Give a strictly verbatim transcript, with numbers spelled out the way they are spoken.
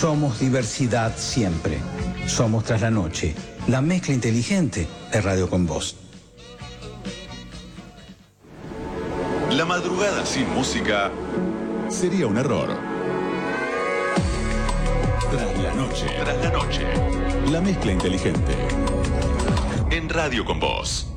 Somos diversidad siempre. Somos Tras la Noche, la mezcla inteligente de Radio con Voz. La madrugada sin música sería un error. Tras la noche. Tras la noche. La mezcla inteligente. En Radio con Voz.